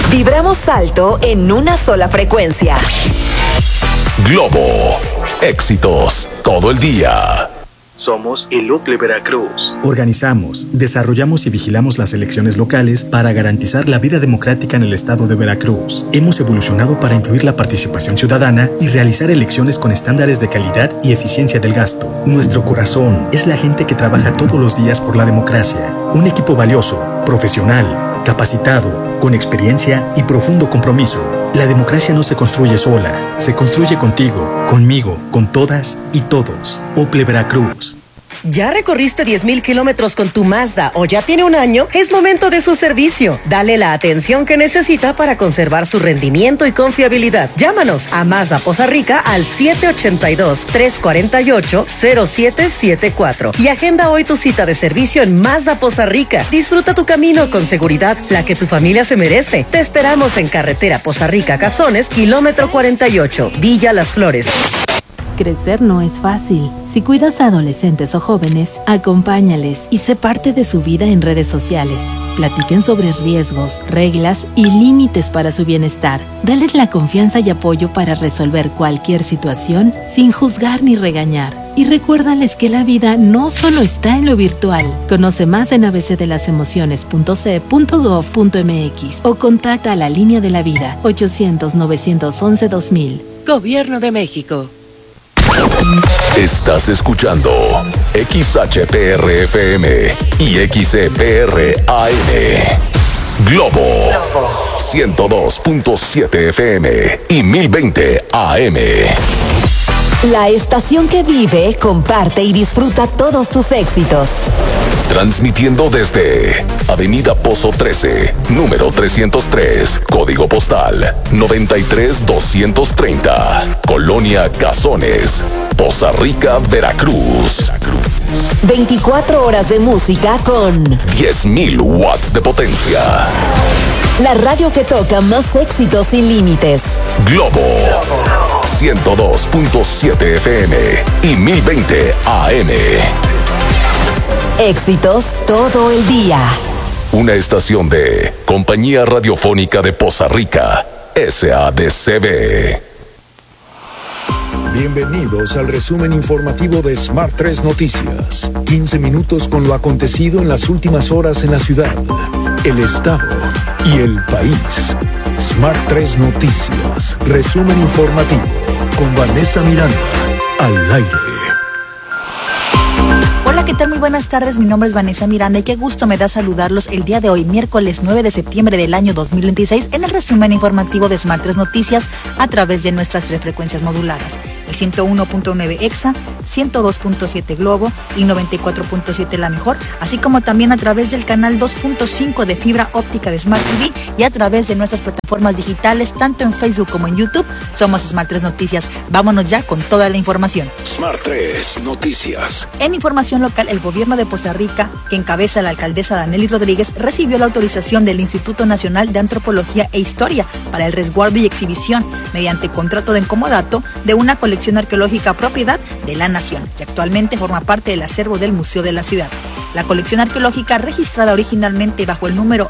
Vibramos alto en una sola frecuencia. Globo. Éxitos todo el día. Somos el UCLE Veracruz. Organizamos, desarrollamos y vigilamos las elecciones locales para garantizar la vida democrática en el estado de Veracruz. Hemos evolucionado para incluir la participación ciudadana y realizar elecciones con estándares de calidad y eficiencia del gasto. Nuestro corazón es la gente que trabaja todos los días por la democracia. Un equipo valioso, profesional, capacitado, con experiencia y profundo compromiso. La democracia no se construye sola, se construye contigo, conmigo, con todas y todos. UCLE Veracruz. ¿Ya recorriste 10,000 kilómetros con tu Mazda o ya tiene un año? Es momento de su servicio. Dale la atención que necesita para conservar su rendimiento y confiabilidad. Llámanos a Mazda Poza Rica al 782-348-0774 y agenda hoy tu cita de servicio en Mazda Poza Rica. Disfruta tu camino con seguridad, la que tu familia se merece. Te esperamos en carretera Poza Rica Cazones, kilómetro 48, Villa Las Flores. Crecer no es fácil. Si cuidas a adolescentes o jóvenes, acompáñales y sé parte de su vida en redes sociales. Platiquen sobre riesgos, reglas y límites para su bienestar. Dales la confianza y apoyo para resolver cualquier situación sin juzgar ni regañar. Y recuérdales que la vida no solo está en lo virtual. Conoce más en abcdelasemociones.ce.gov.mx o contacta a la Línea de la Vida 800-911-2000. Gobierno de México. Estás escuchando XHPR-FM y XCPR-AM. Globo 102.7 FM y 1020 AM. La estación que vive, comparte y disfruta todos tus éxitos. Transmitiendo desde Avenida Pozo 13, número 303, código postal 93230, Colonia Cazones, Poza Rica, Veracruz. 24 horas de música con 10,000 watts de potencia. La radio que toca más éxitos sin límites. Globo 102.7 FM y 1020 AM. Éxitos todo el día. Una estación de Compañía Radiofónica de Poza Rica, SADCB. Bienvenidos al resumen informativo de Smart 3 Noticias. 15 minutos con lo acontecido en las últimas horas en la ciudad, el estado y el país. Smart 3 Noticias, resumen informativo con Vanessa Miranda, al aire. Hola, ¿qué tal? Muy buenas tardes, mi nombre es Vanessa Miranda y qué gusto me da saludarlos el día de hoy, miércoles 9 de septiembre del año 2026, en el resumen informativo de Smart 3 Noticias a través de nuestras 3 frecuencias moduladas, el 101.9 EXA, 102.7 Globo y 94.7 La Mejor, así como también a través del canal 2.5 de fibra óptica de Smart TV y a través de nuestras plataformas digitales, tanto en Facebook como en YouTube. Somos Smart 3 Noticias. Vámonos ya con toda la información. Smart 3 Noticias. En información local, el gobierno de Poza Rica, que encabeza la alcaldesa Danely Rodríguez, recibió la autorización del Instituto Nacional de Antropología e Historia para el resguardo y exhibición, mediante contrato de comodato, de una colección arqueológica propiedad de la nación, que actualmente forma parte del acervo del Museo de la Ciudad. La colección arqueológica, registrada originalmente bajo el número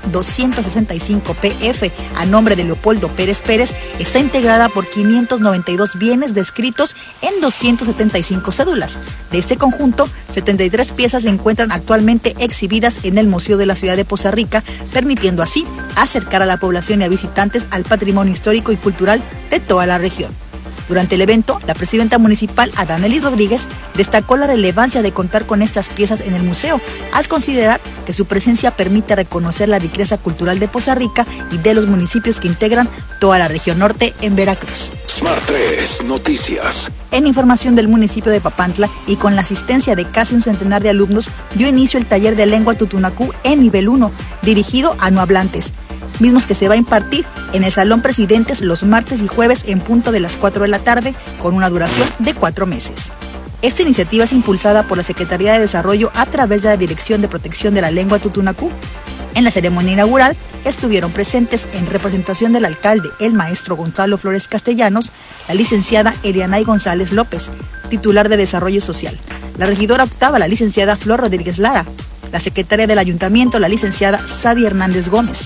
265 PF a nombre de Leopoldo Pérez Pérez, está integrada por 592 bienes descritos en 275 cédulas. De este conjunto, 73 piezas se encuentran actualmente exhibidas en el Museo de la Ciudad de Poza Rica, permitiendo así acercar a la población y a visitantes al patrimonio histórico y cultural de toda la región. Durante el evento, la presidenta municipal, Danely Rodríguez, destacó la relevancia de contar con estas piezas en el museo, al considerar que su presencia permite reconocer la riqueza cultural de Poza Rica y de los municipios que integran toda la región norte en Veracruz. Smart 3 Noticias. En información del municipio de Papantla y con la asistencia de casi un centenar de alumnos, dio inicio el taller de lengua tutunacú en nivel 1, dirigido a no hablantes, mismos que se va a impartir en el Salón Presidentes los martes y jueves en punto de las 4 de la tarde, con una duración de 4 meses. Esta iniciativa es impulsada por la Secretaría de Desarrollo a través de la Dirección de Protección de la Lengua Tutunacú. En la ceremonia inaugural estuvieron presentes, en representación del alcalde, el maestro Gonzalo Flores Castellanos, la licenciada Elianay González López, titular de Desarrollo Social, la regidora octava, la licenciada Flor Rodríguez Lara, la secretaria del Ayuntamiento, la licenciada Sabi Hernández Gómez,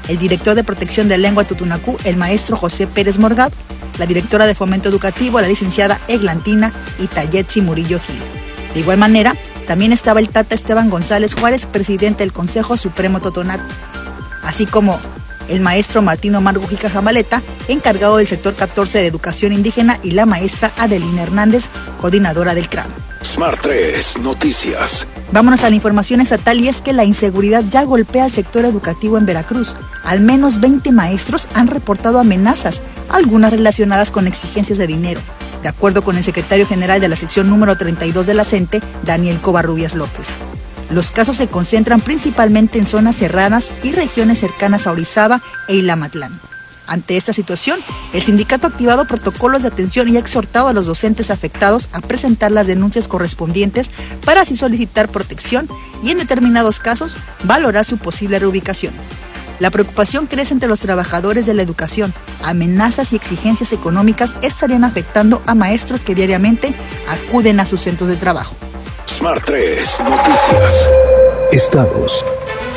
el director de Protección de Lengua Tutunacú, el maestro José Pérez Morgado, la directora de Fomento Educativo, la licenciada Eglantina Itayetsi Murillo Gil. De igual manera, también estaba el Tata Esteban González Juárez, presidente del Consejo Supremo Totonaco, así como el maestro Martín Omar Gujica Jamaleta, encargado del sector 14 de Educación Indígena, y la maestra Adelina Hernández, coordinadora del CRAM. Smart 3 Noticias. Vámonos a la información estatal, y es que la inseguridad ya golpea al sector educativo en Veracruz. Al menos 20 maestros han reportado amenazas, algunas relacionadas con exigencias de dinero, de acuerdo con el secretario general de la sección número 32 de la CENTE, Daniel Covarrubias López. Los casos se concentran principalmente en zonas serranas y regiones cercanas a Orizaba e Ilamatlán. Ante esta situación, el sindicato ha activado protocolos de atención y ha exhortado a los docentes afectados a presentar las denuncias correspondientes para así solicitar protección y, en determinados casos, valorar su posible reubicación. La preocupación crece entre los trabajadores de la educación. Amenazas y exigencias económicas estarían afectando a maestros que diariamente acuden a sus centros de trabajo. Smart 3 Noticias. Estados.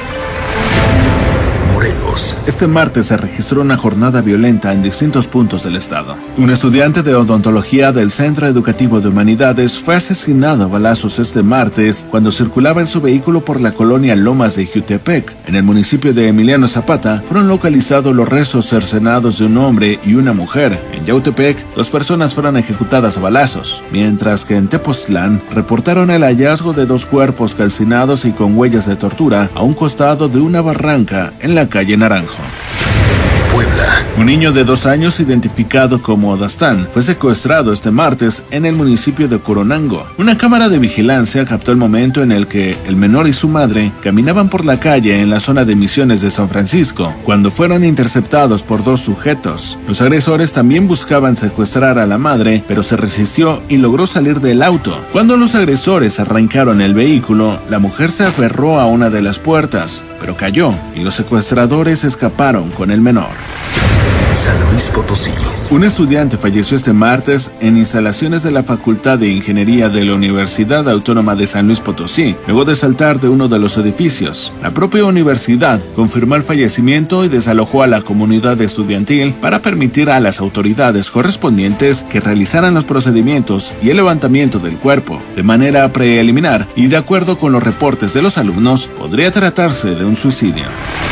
Morelos. Este martes se registró una jornada violenta en distintos puntos del estado. Un estudiante de odontología del Centro Educativo de Humanidades fue asesinado a balazos este martes cuando circulaba en su vehículo por la colonia Lomas de Jutepec. En el municipio de Emiliano Zapata fueron localizados los restos cercenados de un hombre y una mujer. En Yautepec, 2 personas fueron ejecutadas a balazos, mientras que en Tepoztlán reportaron el hallazgo de 2 cuerpos calcinados y con huellas de tortura a un costado de una barranca en la calle Naranjo. Puebla. Un niño de 2 años identificado como Dastán fue secuestrado este martes en el municipio de Coronango. Una cámara de vigilancia captó el momento en el que el menor y su madre caminaban por la calle en la zona de Misiones de San Francisco, cuando fueron interceptados por 2 sujetos. Los agresores también buscaban secuestrar a la madre, pero se resistió y logró salir del auto. Cuando los agresores arrancaron el vehículo, la mujer se aferró a una de las puertas, pero cayó y los secuestradores escaparon con el menor. San Luis Potosí. Un estudiante falleció este martes en instalaciones de la Facultad de Ingeniería de la Universidad Autónoma de San Luis Potosí, luego de saltar de uno de los edificios. La propia universidad confirmó el fallecimiento y desalojó a la comunidad estudiantil para permitir a las autoridades correspondientes que realizaran los procedimientos y el levantamiento del cuerpo. De manera preliminar y de acuerdo con los reportes de los alumnos, podría tratarse de un suicidio.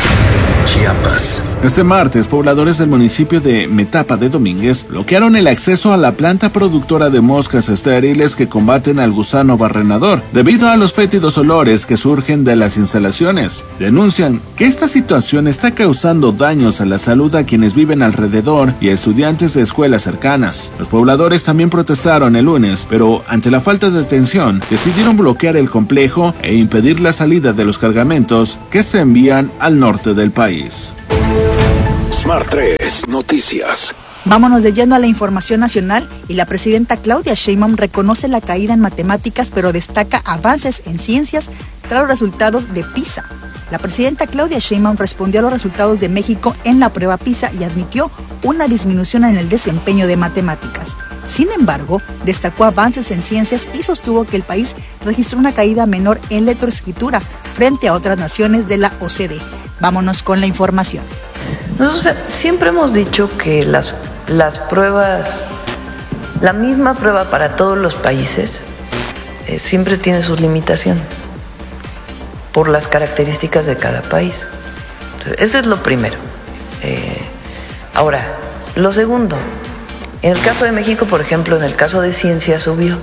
Chiapas. Este martes, pobladores del municipio de Metapa de Domínguez bloquearon el acceso a la planta productora de moscas estériles que combaten al gusano barrenador, debido a los fétidos olores que surgen de las instalaciones. Denuncian que esta situación está causando daños a la salud a quienes viven alrededor y a estudiantes de escuelas cercanas. Los pobladores también protestaron el lunes, pero ante la falta de atención, decidieron bloquear el complejo e impedir la salida de los cargamentos que se envían al norte del país. Smart 3 Noticias. Vámonos de lleno a la información nacional, y la presidenta Claudia Sheinbaum reconoce la caída en matemáticas, pero destaca avances en ciencias tras los resultados de PISA. La presidenta Claudia Sheinbaum respondió a los resultados de México en la prueba PISA y admitió una disminución en el desempeño de matemáticas. Sin embargo, destacó avances en ciencias y sostuvo que el país registró una caída menor en lectoescritura frente a otras naciones de la OCDE. Vámonos con la información. Nosotros siempre hemos dicho que las pruebas, la misma prueba para todos los países, siempre tiene sus limitaciones por las características de cada país. Entonces, eso es lo primero. Ahora, lo segundo, en el caso de México, por ejemplo, en el caso de ciencia subió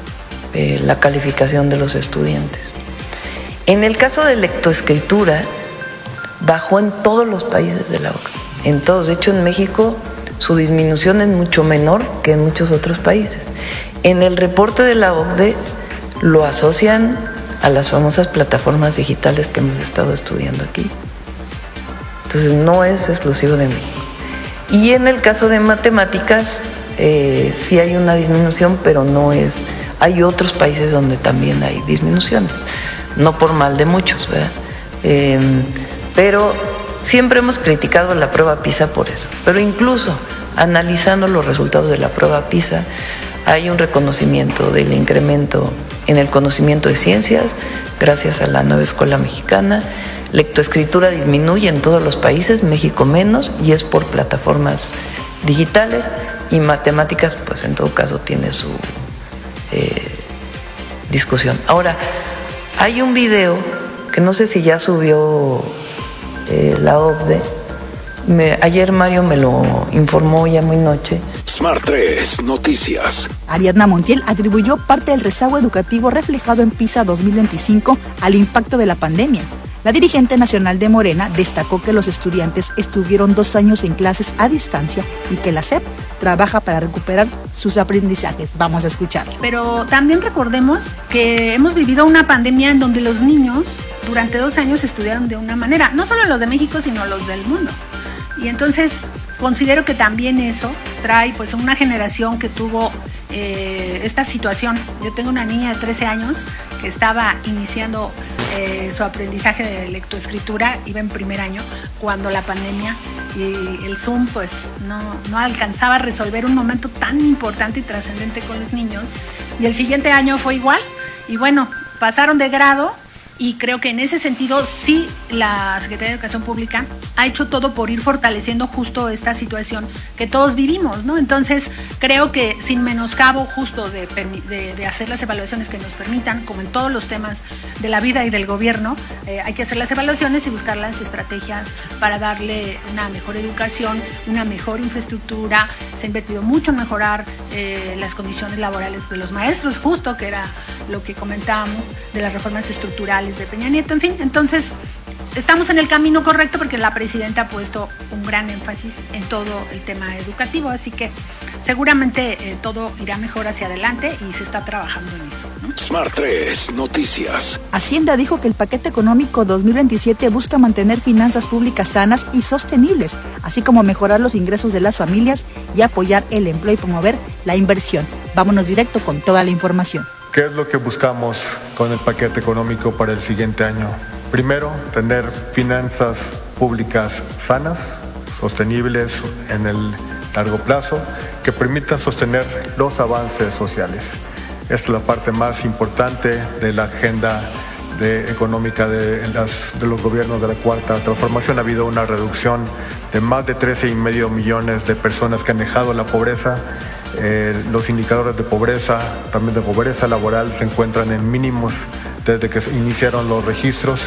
la calificación de los estudiantes. En el caso de lectoescritura, bajó en todos los países de la OCDE, en todos. De hecho, en México su disminución es mucho menor que en muchos otros países. En el reporte de la OCDE lo asocian a las famosas plataformas digitales que hemos estado estudiando aquí. Entonces no es exclusivo de México. Y en el caso de matemáticas sí hay una disminución, pero no es... Hay otros países donde también hay disminuciones, no por mal de muchos, ¿verdad? Pero siempre hemos criticado la prueba PISA por eso. Pero incluso analizando los resultados de la prueba PISA, hay un reconocimiento del incremento en el conocimiento de ciencias gracias a la nueva escuela mexicana, Lectoescritura disminuye en todos los países, México menos, y es por plataformas digitales, y matemáticas, pues en todo caso tiene su discusión. Ahora, hay un video que no sé si ya subió la OCDE. Ayer Mario me lo informó ya muy noche. Smart 3 Noticias. Ariadna Montiel atribuyó parte del rezago educativo reflejado en PISA 2025 al impacto de la pandemia. La dirigente nacional de Morena destacó que los estudiantes estuvieron 2 años en clases a distancia y que la SEP trabaja para recuperar sus aprendizajes. Vamos a escucharlo. Pero también recordemos que hemos vivido una pandemia en donde los niños durante 2 años estudiaron de una manera, no solo los de México, sino los del mundo. Y entonces considero que también eso trae pues una generación que tuvo esta situación. Yo tengo una niña de 13 años que estaba iniciando su aprendizaje de lectoescritura, iba en primer año, cuando la pandemia y el Zoom pues no alcanzaba a resolver un momento tan importante y trascendente con los niños. Y el siguiente año fue igual, y bueno, pasaron de grado. Y creo que en ese sentido sí la Secretaría de Educación Pública ha hecho todo por ir fortaleciendo justo esta situación que todos vivimos, ¿no? Entonces creo que sin menoscabo justo de hacer las evaluaciones que nos permitan, como en todos los temas de la vida y del gobierno, hay que hacer las evaluaciones y buscar las estrategias para darle una mejor educación, una mejor infraestructura. Se ha invertido mucho en mejorar las condiciones laborales de los maestros, justo que era lo que comentábamos de las reformas estructurales de Peña Nieto, en fin. Entonces estamos en el camino correcto porque la presidenta ha puesto un gran énfasis en todo el tema educativo, así que seguramente todo irá mejor hacia adelante y se está trabajando en eso, ¿no? Smart 3 Noticias. Hacienda dijo que el paquete económico 2027 busca mantener finanzas públicas sanas y sostenibles, así como mejorar los ingresos de las familias y apoyar el empleo y promover la inversión. Vámonos directo con toda la información. ¿Qué es lo que buscamos con el paquete económico para el siguiente año? Primero, tener finanzas públicas sanas, sostenibles en el largo plazo, que permitan sostener los avances sociales. Esta es la parte más importante de la agenda económica de los gobiernos de la Cuarta Transformación. Ha habido una reducción de más de 13,5 millones de personas que han dejado la pobreza. Los indicadores de pobreza, también de pobreza laboral, se encuentran en mínimos desde que se iniciaron los registros.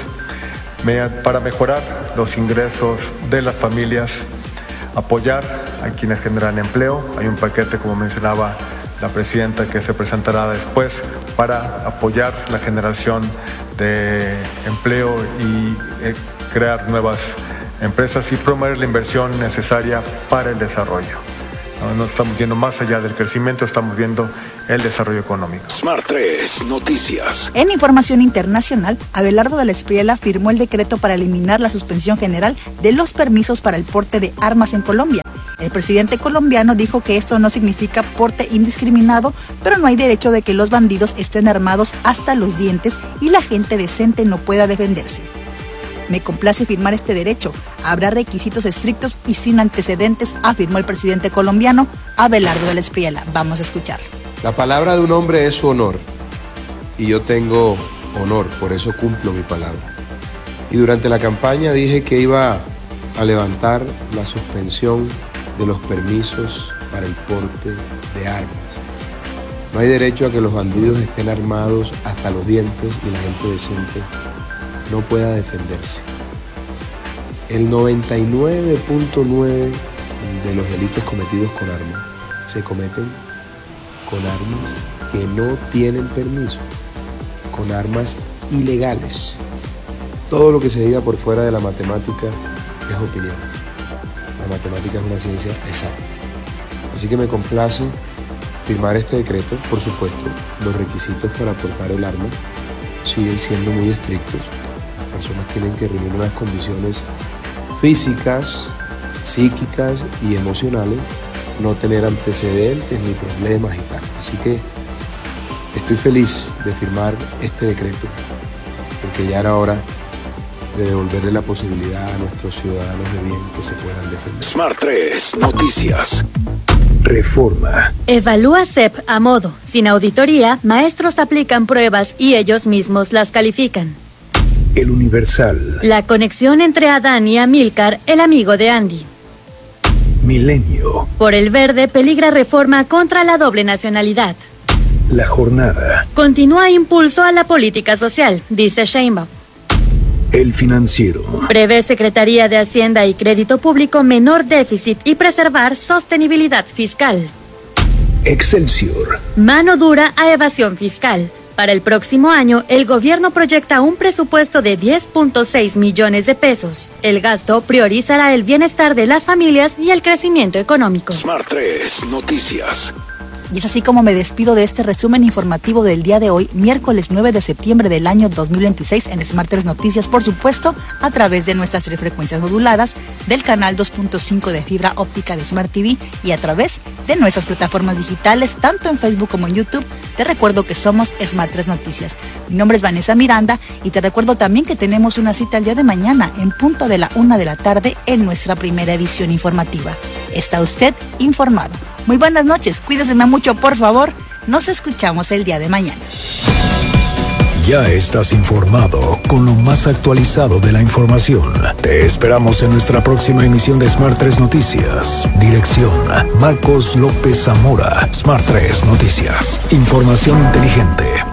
Para mejorar los ingresos de las familias, apoyar a quienes generan empleo. Hay un paquete, como mencionaba la presidenta, que se presentará después para apoyar la generación de empleo y crear nuevas empresas y promover la inversión necesaria para el desarrollo. No estamos viendo más allá del crecimiento, estamos viendo el desarrollo económico. Smart 3 Noticias. En información internacional, Abelardo de la Espriella firmó el decreto para eliminar la suspensión general de los permisos para el porte de armas en Colombia. El presidente colombiano dijo que esto no significa porte indiscriminado, pero no hay derecho de que los bandidos estén armados hasta los dientes y la gente decente no pueda defenderse. Me complace firmar este derecho. Habrá requisitos estrictos y sin antecedentes, afirmó el presidente colombiano Abelardo de la Espriella. Vamos a escucharlo. La palabra de un hombre es su honor. Y yo tengo honor, por eso cumplo mi palabra. Y durante la campaña dije que iba a levantar la suspensión de los permisos para el porte de armas. No hay derecho a que los bandidos estén armados hasta los dientes y la gente decente no pueda defenderse. El 99.9% de los delitos cometidos con armas se cometen con armas que no tienen permiso, con armas ilegales. Todo lo que se diga por fuera de la matemática es opinión. La matemática es una ciencia exacta. Así que me complace firmar este decreto. Por supuesto, los requisitos para portar el arma siguen siendo muy estrictos. Las personas tienen que reunir unas condiciones físicas, psíquicas y emocionales, no tener antecedentes ni problemas y tal. Así que estoy feliz de firmar este decreto, porque ya era hora de devolverle la posibilidad a nuestros ciudadanos de bien que se puedan defender. Smart 3 Noticias. Reforma. Evalúa SEP a modo. Sin auditoría, maestros aplican pruebas y ellos mismos las califican. El Universal. La conexión entre Adán y Amílcar, el amigo de Andy. Milenio. Por el verde peligra reforma contra la doble nacionalidad. La Jornada. Continúa impulso a la política social, dice Sheinbaum. El Financiero. Prevé Secretaría de Hacienda y Crédito Público menor déficit y preservar sostenibilidad fiscal. Excelsior. Mano dura a evasión fiscal. Para el próximo año, el gobierno proyecta un presupuesto de 10.6 millones de pesos. El gasto priorizará el bienestar de las familias y el crecimiento económico. Smart 3 Noticias. Y es así como me despido de este resumen informativo del día de hoy, miércoles 9 de septiembre del año 2026 en Smart 3 Noticias, por supuesto, a través de nuestras 3 frecuencias moduladas, del canal 2.5 de fibra óptica de Smart TV y a través de nuestras plataformas digitales, tanto en Facebook como en YouTube. Te recuerdo que somos Smart 3 Noticias. Mi nombre es Vanessa Miranda y te recuerdo también que tenemos una cita el día de mañana en punto de la 1 de la tarde en nuestra primera edición informativa. Está usted informado. Muy buenas noches, cuídese mucho, por favor. Nos escuchamos el día de mañana. Ya estás informado con lo más actualizado de la información. Te esperamos en nuestra próxima emisión de Smart 3 Noticias. Dirección: Marcos López Zamora. Smart 3 Noticias. Información inteligente.